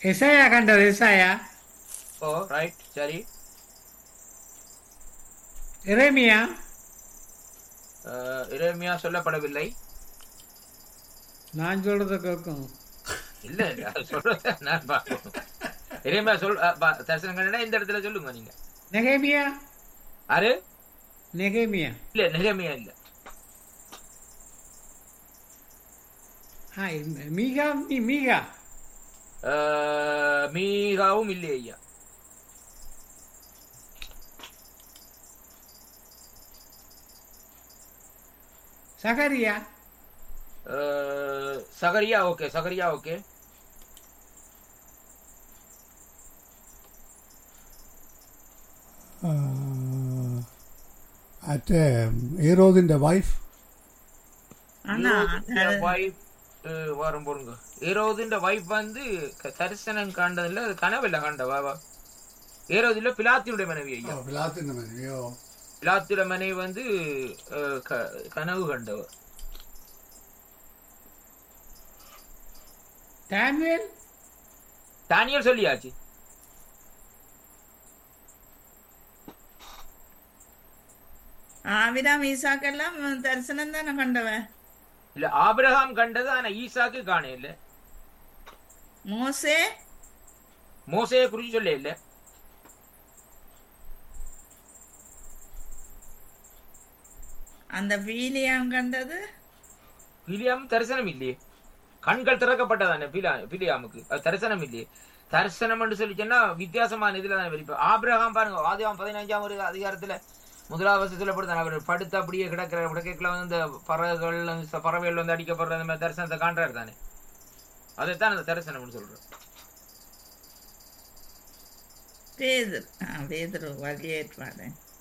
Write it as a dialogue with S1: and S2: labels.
S1: எசாயா கண்டது எசாயா.
S2: ஓ ரைட் சரி.
S1: எரேமியா.
S2: எரேமியா சொல்லப்படவில்லை.
S1: நான் சொல்றத கேட்கும்.
S2: இல்ல சொல்றத நான் பார்க்கணும். எரேமியா தரிசனம் கண்டா இந்த இடத்துல சொல்லுங்க நீங்க.
S1: நெகேமியா.
S2: யாரு?
S1: நெகேமியா.
S2: இல்ல நெகேமியா இல்ல.
S1: மீகா. மீகா.
S2: மீகாவும் இல்லை ஐயா.
S1: சகரியா.
S2: சகரியா ஓகே. சகரியா ஓகே.
S3: ஏரோதின் வைஃப்.
S2: வரும் போடுங்க. ஏரோதின் வைஃப் வந்து தரிசனம் காண்டதில்ல, அது கனவில்ல காண்டவா. ஏரோதில்ல பிலாத்தினுடைய மனைவி ஐயா. பிலாத்தினுடைய மனைவி வந்து கனவு கண்டவர். தானியல் சொல்லியாச்சு.
S4: ஆபிரகாம் ஈசாக்கெல்லாம் தரிசனம் தானே கண்டவன்.
S2: இல்ல ஆபிரகாம் கண்டது, ஆனா ஈசாக்கு காண இல்ல. மோசையை குறிச்சு சொல்ல இல்ல.
S4: அந்த பீலியாம் கண்டது.
S2: பீலியாம் தரிசனம் இல்லையே, கண்கள் திறக்கப்பட்டதானே பீலியாமுக்கு, அது தரிசனம் இல்லையே. தரிசனம் சொல்லி சொன்னா வித்தியாசமான இதுல தான் வெளிப்ப. ஆபிரகாம் பாருங்க, ஆதியாகமம் 15ஆம் அதிகாரத்துல 1வது சொல்லப்படுதான், அவர் படுத்து அப்படியே கிடக்கல வந்து இந்த பறவைகள் வந்து அடிக்கப்படுற அந்த மாதிரி தரிசனத்தை காண்றாரு தானே. அதைத்தான் அந்த தரிசனம் சொல்ற.
S4: பேதுரு வழியேற்பாடு.